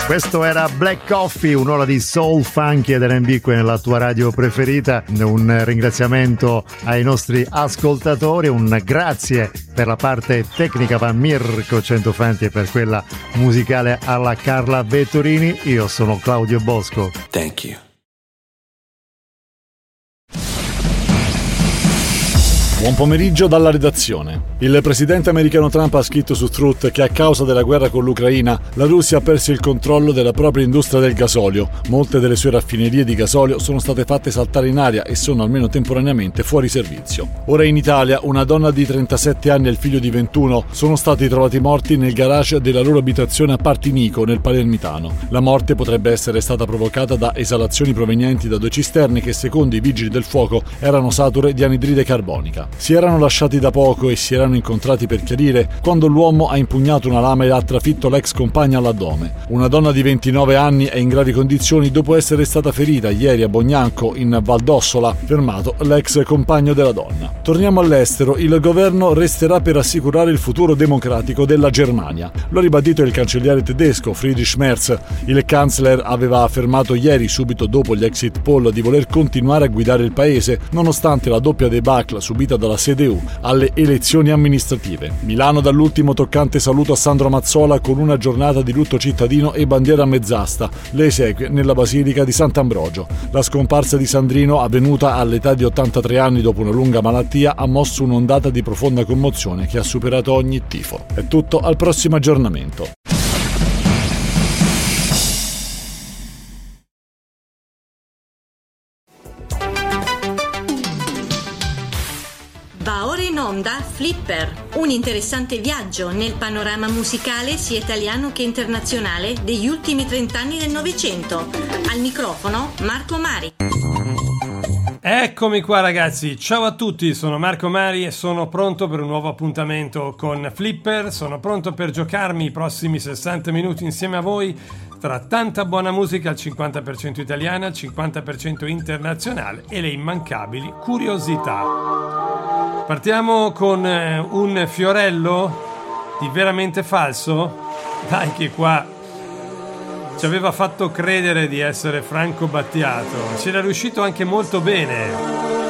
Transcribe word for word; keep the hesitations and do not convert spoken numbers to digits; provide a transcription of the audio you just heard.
Questo era Black Coffee, un'ora di soul, funky ed erre and bi qui nella tua radio preferita. Un ringraziamento ai nostri ascoltatori, un grazie per la parte tecnica a Mirko Centofanti e per quella musicale alla Carla Vetturini. Io sono Claudio Bosco. Thank you. Buon pomeriggio dalla redazione. Il presidente americano Trump ha scritto su Truth che a causa della guerra con l'Ucraina la Russia ha perso il controllo della propria industria del gasolio. Molte delle sue raffinerie di gasolio sono state fatte saltare in aria e sono almeno temporaneamente fuori servizio. Ora in Italia una donna di trentasette anni e il figlio di ventuno sono stati trovati morti nel garage della loro abitazione a Partinico, nel Palermitano. La morte potrebbe essere stata provocata da esalazioni provenienti da due cisterne che secondo i vigili del fuoco erano sature di anidride carbonica. Si erano lasciati da poco e si erano incontrati per chiarire quando l'uomo ha impugnato una lama e ha trafitto l'ex compagna all'addome. Una donna di ventinove anni è in gravi condizioni dopo essere stata ferita ieri a Bognanco, in Val d'Ossola, fermato l'ex compagno della donna. Torniamo all'estero. Il governo resterà per assicurare il futuro democratico della Germania. Lo ha ribadito il cancelliere tedesco Friedrich Merz. Il Kanzler aveva affermato ieri, subito dopo gli exit poll, di voler continuare a guidare il paese nonostante la doppia debacle subita dalla C D U alle elezioni amministrative. Milano dall'ultimo toccante saluto a Sandro Mazzola con una giornata di lutto cittadino e bandiera a mezz'asta. Le esequie nella Basilica di Sant'Ambrogio. La scomparsa di Sandrino, avvenuta all'età di ottantatré anni dopo una lunga malattia, ha mosso un'ondata di profonda commozione che ha superato ogni tifo. È tutto, al prossimo aggiornamento. Va ora in onda Flipper, un interessante viaggio nel panorama musicale sia italiano che internazionale degli ultimi trent'anni del Novecento. Al microfono Marco Mari. Eccomi qua ragazzi, ciao a tutti, sono Marco Mari e sono pronto per un nuovo appuntamento con Flipper. Sono pronto per giocarmi i prossimi sessanta minuti insieme a voi tra tanta buona musica al cinquanta per cento italiana, al cinquanta per cento internazionale e le immancabili curiosità. Partiamo con un fiorello di veramente falso? Dai che qua ci aveva fatto credere di essere Franco Battiato, c'era riuscito anche molto bene.